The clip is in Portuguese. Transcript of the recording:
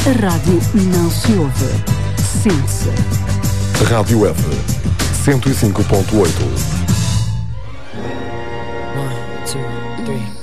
A rádio não se ouve, sente-se. Rádio F 105.8. 1, 2, 3